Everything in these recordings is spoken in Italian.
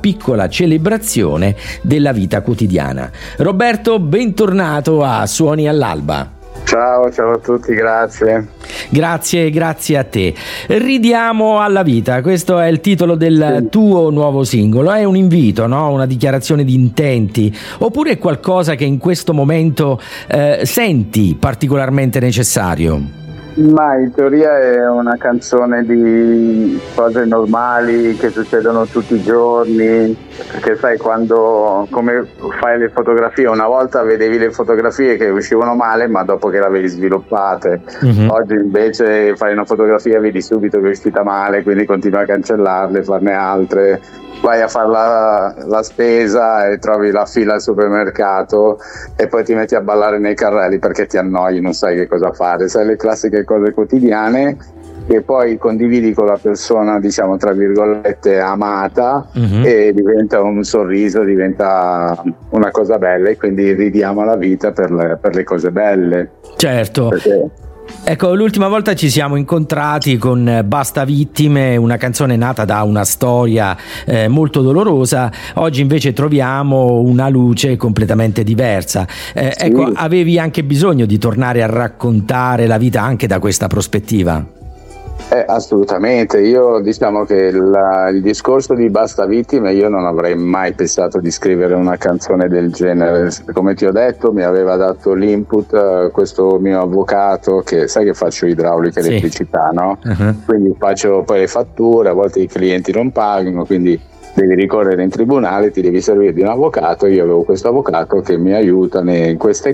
piccola celebrazione della vita quotidiana. Roberto, bentornato a Suoni all'Alba. Ciao a tutti, grazie. Grazie a te. Ridiamo alla vita, questo è il titolo del tuo nuovo singolo. È un invito, no? Una dichiarazione di intenti, oppure è qualcosa che in questo momento senti particolarmente necessario? Ma in teoria è una canzone di cose normali che succedono tutti i giorni, perché sai, quando come fai le fotografie, una volta vedevi le fotografie che uscivano male, ma dopo che le avevi sviluppate. Oggi invece fai una fotografia e vedi subito che è uscita male, quindi continui a cancellarle, farne altre. Vai a fare la spesa e trovi la fila al supermercato e poi ti metti a ballare nei carrelli perché ti annoi, non sai che cosa fare, sai, le classiche cose quotidiane che poi condividi con la persona, diciamo tra virgolette amata, e diventa un sorriso, diventa una cosa bella, e quindi ridiamo la vita per le cose belle. Certo. Perché... Ecco, l'ultima volta ci siamo incontrati con Basta Vittime, una canzone nata da una storia molto dolorosa. Oggi invece troviamo una luce completamente diversa. Ecco, avevi anche bisogno di tornare a raccontare la vita anche da questa prospettiva? Assolutamente, io diciamo che il discorso di Basta Vittime, io non avrei mai pensato di scrivere una canzone del genere. Come ti ho detto, mi aveva dato l'input questo mio avvocato, che sai che faccio idraulica e elettricità, no? Quindi faccio poi le fatture, a volte i clienti non pagano, quindi devi ricorrere in tribunale, ti devi servire di un avvocato. Io avevo questo avvocato che mi aiuta in questi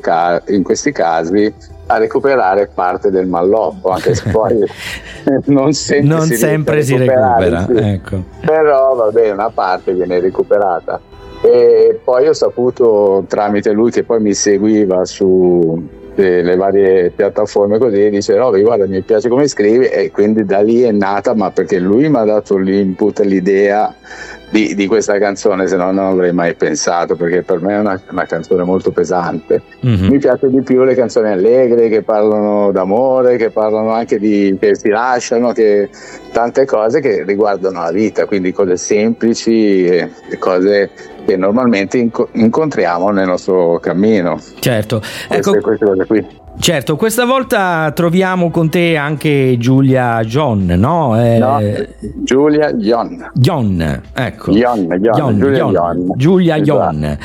casi a recuperare parte del malloppo, anche se poi non sempre si recupera, ecco. Però va bene, una parte viene recuperata. E poi ho saputo tramite lui, che poi mi seguiva su le varie piattaforme, così, dice no, guarda, mi piace come scrivi, e quindi da lì è nata, ma perché lui mi ha dato l'input, l'idea di questa canzone, se no non avrei mai pensato, perché per me è una canzone molto pesante. Mi piace di più le canzoni allegre, che parlano d'amore, che parlano anche che si lasciano, che tante cose che riguardano la vita, quindi cose semplici e cose che normalmente incontriamo nel nostro cammino. Certo, ecco, queste cose qui. Certo, questa volta troviamo con te anche Giulia John, no? Giulia John. John, ecco. Giulia John.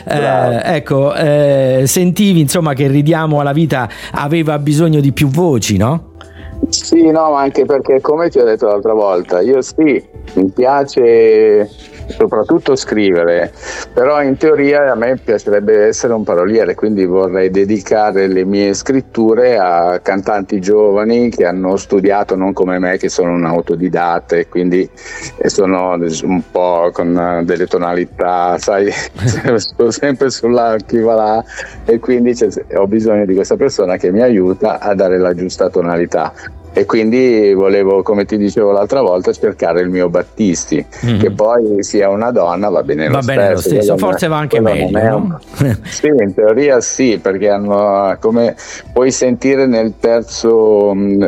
Ecco, sentivi insomma che Ridiamo alla vita aveva bisogno di più voci, no? Sì, no, ma anche perché, come ti ho detto l'altra volta, io mi piace soprattutto scrivere, però in teoria a me piacerebbe essere un paroliere, quindi vorrei dedicare le mie scritture a cantanti giovani che hanno studiato, non come me che sono un autodidatta e quindi sono un po' con delle tonalità, sai, sto sempre sulla chi va là, e quindi ho bisogno di questa persona che mi aiuta a dare la giusta tonalità. E quindi volevo, come ti dicevo l'altra volta, cercare il mio Battisti, che poi sia una donna, va bene lo stesso. Forse va anche meglio, no? Sì, in teoria sì, perché hanno, come puoi sentire nel terzo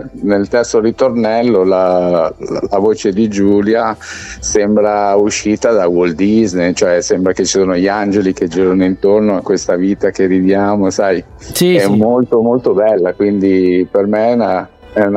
ritornello, la voce di Giulia sembra uscita da Walt Disney, cioè sembra che ci sono gli angeli che girano intorno a questa vita che ridiamo, sai? Molto molto bella, quindi per me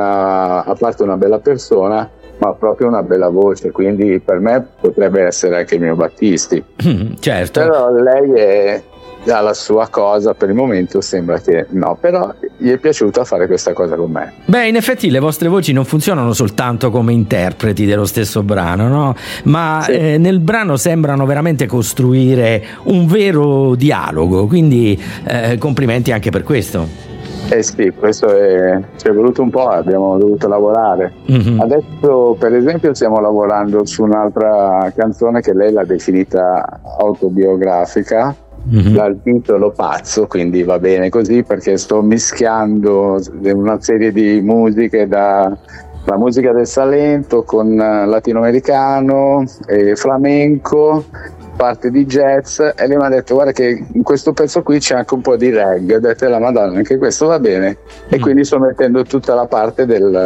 a parte una bella persona, ma proprio una bella voce, quindi per me potrebbe essere anche il mio Battisti. Certo. Però lei ha la sua cosa, per il momento sembra che no, però gli è piaciuto fare questa cosa con me. Beh, in effetti le vostre voci non funzionano soltanto come interpreti dello stesso brano, no? Ma nel brano sembrano veramente costruire un vero dialogo, quindi complimenti anche per questo. Sì, questo ci è voluto un po', abbiamo dovuto lavorare. Adesso per esempio stiamo lavorando su un'altra canzone che lei l'ha definita autobiografica, dal titolo Pazzo, quindi va bene così, perché sto mischiando una serie di musiche, la musica del Salento con latinoamericano e flamenco, parte di jazz, e lei mi ha detto guarda che in questo pezzo qui c'è anche un po' di reggae. Ho detto la Madonna, anche questo va bene, e quindi sto mettendo tutta la parte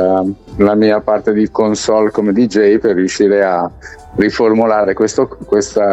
la mia parte di console come DJ per riuscire a riformulare questa